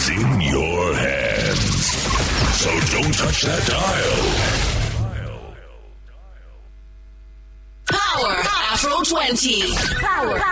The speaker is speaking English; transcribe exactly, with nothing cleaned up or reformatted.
is in your hands. So don't touch that dial. Power Afro twenty. Power